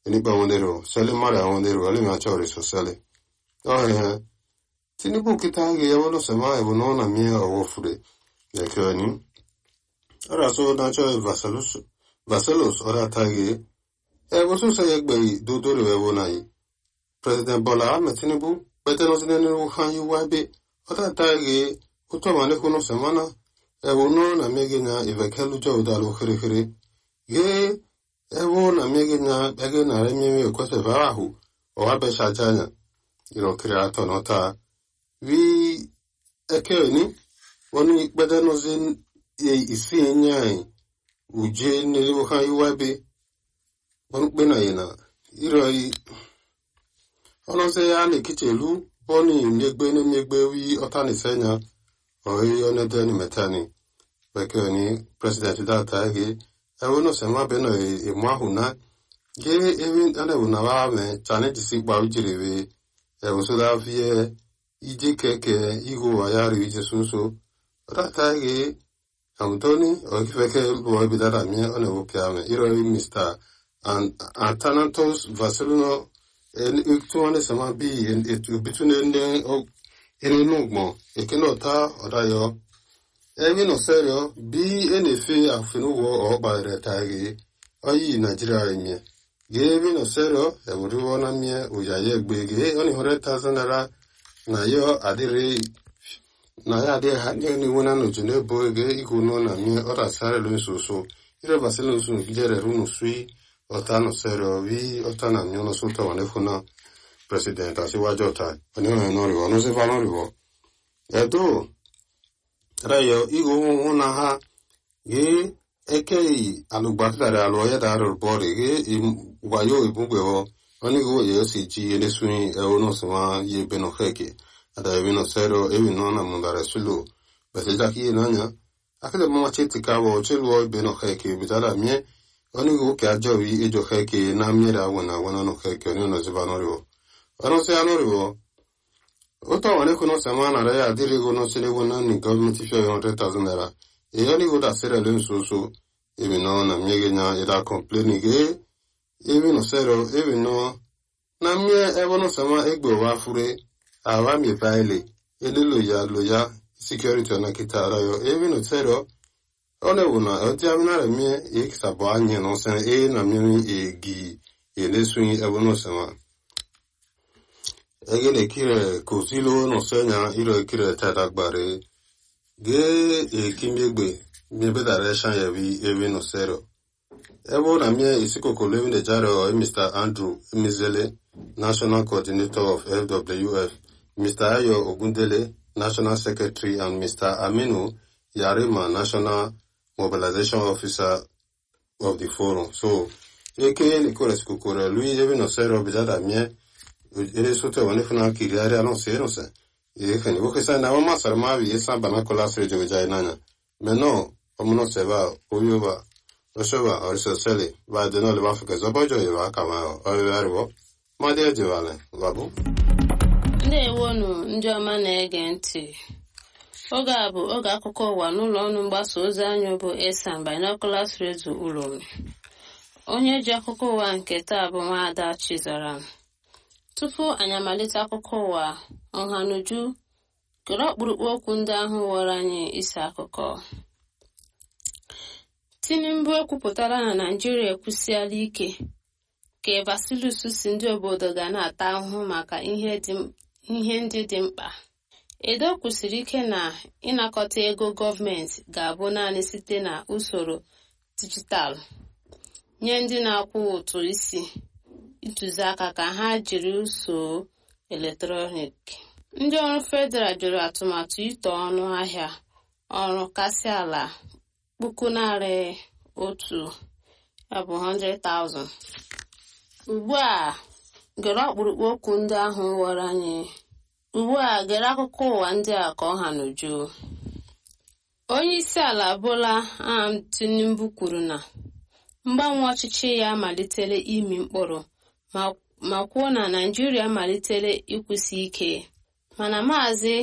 enipa wondero sele mara wondero ale ma chori so sele oh Tinubu kita ge yawono sema ebono na mie awofure yakani ara so na cho Vaselos ora tage eboso sayegbe dodoro ebona yi President Bola Ahmed Tinubu beteno sinenu hanyu wabe ora tage utomane kuno semana ebono na megenya ivekelu jo dalo khirikiri ge ebona megenya ege na remie kwese bahu o abe shajanya creator nota vi ekeni woni beteno sin isi nyai uje niliwo hanyu wabe wonu bena yena iroi ono se ya le kichelu boni nyegbe wi otani senya oyi onede ni metani bekeni president data ge ewono sema beno emahuna ge evin ana una wa me challenge si gba ujirewe ewoso da vie ije keke igo ayari ije sunso data ge Antoni okifeke luwa bidara mi one wopiame iroi Mr. and Thanatos Vasilino Tuane Sama B and it between the Enugmo, Ekinota Odayo, Evino Serio, be any fee of Finuo or by Retagi, or ye Nigeria. Gavin Serio, everyone on me, Uyayeg Big, only 100,000 naira, Nayo Adire, Naya de had anyone on June Boy, Igunon and me, or a Sarah Lunso, Ira Vasilus, Gere Runo Sui. Otano sero vi otana miono sulta wanefuna president asiwa jota anyo noriwo no se valoriwo edo rayo igo una ha ge ekei alugbakare aloye daro bore ge wayo ibugwewo onigo yesi ene suni ono sema ye benokheke ada evino sero evino na mundare sulu beseja ki nanya akede mama chetika wo chelu benokheke bitala mie Onigo kajo wi ejo heke na mira wana no heke no zibanoriwo. Ano se anoriwo. Ota wane kuno semana ra ya dirigo no sele wona ni government fee 100,000 naira. E onigo da sere len soso ebi no na miegenya ida complain ge ebi no sero ebi no na mie ebo no sema egbe wa fure awa mi baile elelo ya loya security na kitara yo ebi no sero One una otiamina mie ikisabo anye no sen na mie egi elesun ebono sema egele kire kozilo no senya iro kire tadagbare ge kimegbe mebe direction yebi ebi no sero ebo na mie isikoko living the jaro Mr. Andrew Mizele National Coordinator of FWF Mr. Ayo Ogundele National Secretary and Mr. Aminu Yarima National Mobilization Officer of the forum. So, eke Nicolas Kukura, lui, even no sero bizada mie, ele soto wanefuna kiriari alon se no se. Eke ni wokesa na wama sarmavi yesa banakola srejo vijay nanya. Meno, omuno seba, oyuba, oshoba, orisosele, va deno le wafike zobojo yewa kama oyuariwo, madia jivale, babu. Ndewonu, njoma na-ege ntị. Oge a bụ oge akụkọ ụwa n'ụlọ ọrụ mgbasa ozi anyị bụ Esan Binoculars Radio Ulom. Onye ji akụkọ ụwa nke taa bụ Nwaada Chizaram. Tupu anyị amalite akụkọ ụwa, ọhanuju kere ọkpụrụkpụ okwu ndị ahụ wọrọ anyị isi akụkọ. Tinubu ekwupụtara na Naịjirịa ekwusiala ike ka Vasilus si ndị obodo ga na-ata ahụhụ maka ihe ndị dị mkpa. Edo kwusiri ike na ịnakọta ego gọọmenti ga-abụ naanị site na usoro dijitalụ nye ndị na-akwụ ụtụ isi ntụziaka ka ha jiri usoro eletrọniki. Ndị ọrụ federal jụrụ atụmatụ ito ọnụ ahịa ọrụ kasị ala 100,000 ya bụ 100,000. Ugbu a gere ọkpụrụkpụ okwu ndị ahụ wọrọ anyị. Ugbu a gere akụkọ ụwa ndị a ka ọha n'uju. Onye isi ala Bola Ahmed Tinubu kwuru na mgbanwe ọchịchị ya malitere imi mkpụrụ ma kwuo na Naịjirịa malitere ịkwụsị ike. Mana Maazị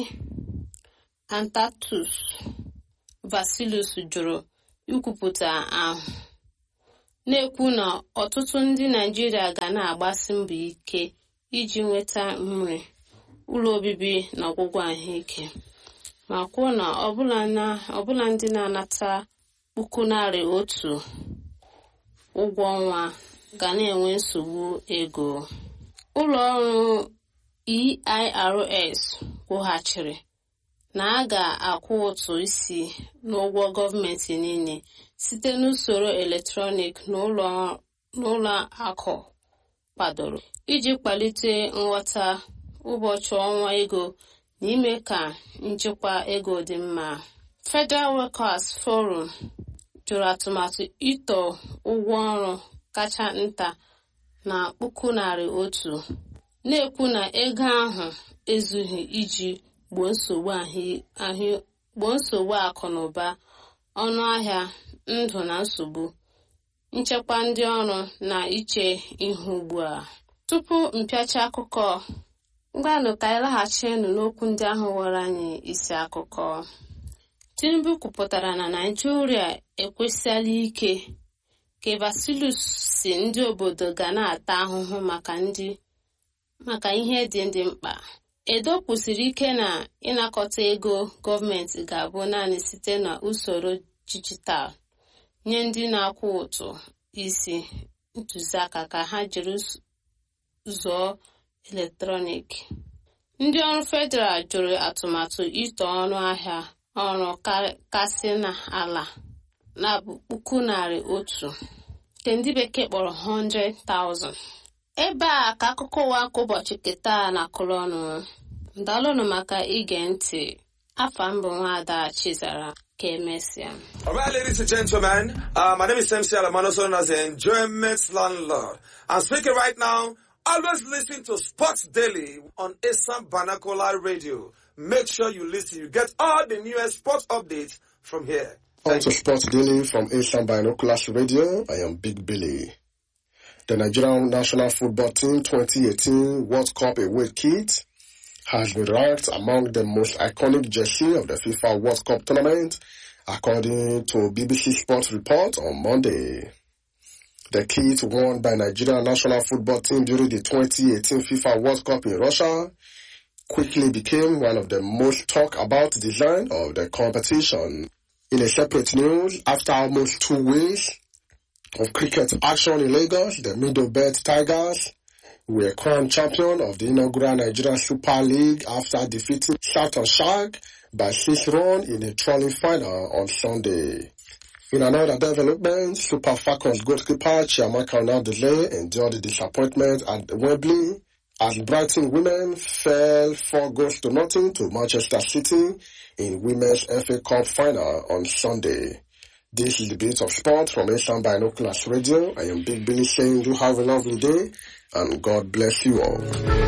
Antatus Vasilus jụrụ ikwupụta ahụ na-ekwu na ọtụtụ ndị Naịjirịa ga na-agbasi mbọ ike iji nweta nri, ụlọ obibi na ọgwụgwọ ahụike, ma kwuo na ọbụla ndị na-anata 100,000 ụgwọ ọnwa ga na-enwe nsogbu ego. Ụlọ ọrụ EIRS kwughachiri na a ga-akwụ ụtụ isi n'ụgwọ gọọmenti niile site n'usoro eletrọnik n'ụlọ akụ kwadoro iji kwalite nghọta ụbọchị ọnwa ego na ime ka nchekwa ego dị mma. Federal Workers Forum jụrụ atụmatụ ịtọ ụgwọ ọrụ kacha nta na 100,000, na-ekwu na ego ahụ ezughị iji gboo nsogbu akụ na ụba, ọnụ ahịa ndụ na nsogbu nchekwa ndị ọrụ na iche ihu ugbu a. Tupu mpịacha akụkọ, ngwanụ ka anyị laghachienụ n'okwu ndị ahụ ghọrọ anyị isi akụkọ. Tinubu kwupụtara na Naịjirịa ekwesịala ike ka Vasilus si ndị obodo ga na-ata ahụhụ maka ihe dị mkpa. Edo kwusiri ike na ịnakọta ego gọọmenti ga-abụ naanị site na usoro dijitalụ nye ndị na-akwụ ụtụ isi ntụziaka ka ha jiri zụọ eletrọniki. Ndị ọrụ federal jụrụ atụmatụ ịtọ ọnụ ahịa ọrụ kasị n'ala na 100,000 nke ndị bekee kpọrọ 100,000. Ebe a ka akụkọ ụwa nke ụbọchị keta na-akụrụ ọnụ. Ndalụnụ maka ige ntị. Afa mbụ Nwaada Chizara ka emesịa. All right, ladies and gentlemen, my name is MC Alamano, known as the Enjoyment Landlord. I'm speaking right now. Always listen to Sports Daily on Assam Banakola Radio. Make sure you listen. You get all the newest sports updates from here. On to Sports Daily from Assam Binoculars Radio. I am Big Billy. The Nigerian national football team 2018 World Cup away kit has been ranked among the most iconic jersey of the FIFA World Cup tournament, according to BBC Sports report on Monday. The kit worn by Nigerian national football team during the 2018 FIFA World Cup in Russia quickly became one of the most talked about design of the competition. In a separate news, after almost 2 weeks of cricket action in Lagos, the Middlebelt Tigers were crowned champion of the inaugural Nigerian Super League after defeating Southern Shark by 6 runs in a trolling final on Sunday. In another development, Super Falcons goalkeeper Chiamaka Onadele endured disappointment at Wembley as Brighton women fell 4-0 to Manchester City in Women's FA Cup final on Sunday. This is the Bit of Sport from Asian Binoculars Radio. I am Big Billy saying you have a lovely day and God bless you all.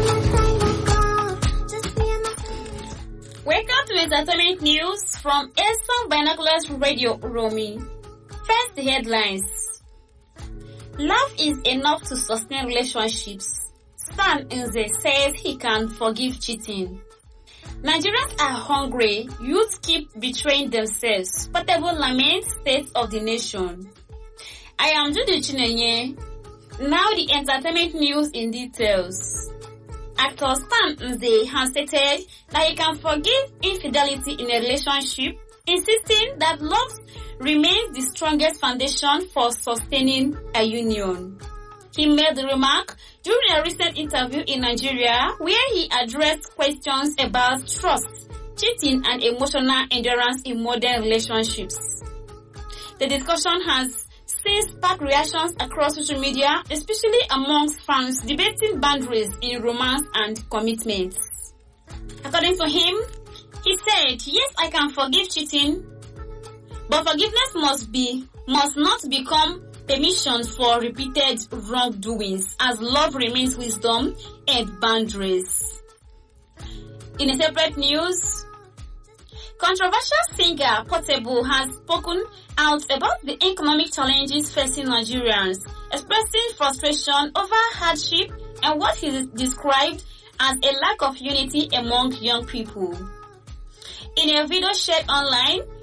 Welcome to Entertainment News from Asian Binoculars Radio, Romy. First, the headlines. Love is enough to sustain relationships. Stan Nze says he can forgive cheating. Nigerians are hungry. Youth keep betraying themselves. Portable laments state of the nation. I am Judy Chinenye. Now the entertainment news in details. Actor Stan Nze has stated that he can forgive infidelity in a relationship, insisting that love remains the strongest foundation for sustaining a union. He made the remark during a recent interview in Nigeria where he addressed questions about trust, cheating and emotional endurance in modern relationships. The discussion has since sparked reactions across social media, especially amongst fans debating boundaries in romance and commitment. According to him, he said, "Yes, I can forgive cheating, but forgiveness must not become permission for repeated wrongdoings, as love remains wisdom and boundaries." In a separate news, controversial singer Portable has spoken out about the economic challenges facing Nigerians, expressing frustration over hardship and what he described as a lack of unity among young people. In a video shared online,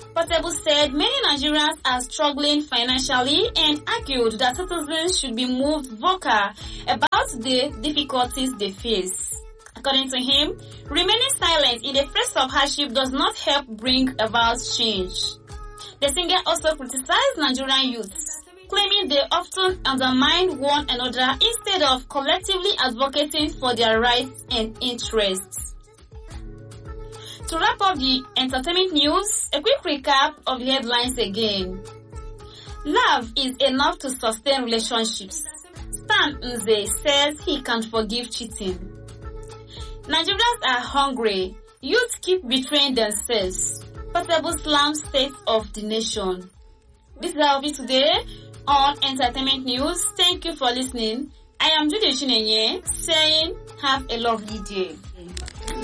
Portable said many Nigerians are struggling financially and argued that citizens should be moved vocal about the difficulties they face. According to him, remaining silent in the face of hardship does not help bring about change. The singer also criticized Nigerian youths, claiming they often undermine one another instead of collectively advocating for their rights and interests. To wrap up the entertainment news, a quick recap of the headlines again. Love is enough to sustain relationships. Stan Nze says he can't forgive cheating. Nigerians are hungry. Youth keep betraying themselves. Portable slams state of the nation. This is all today on Entertainment News. Thank you for listening. I am Judy Chinenye saying have a lovely day.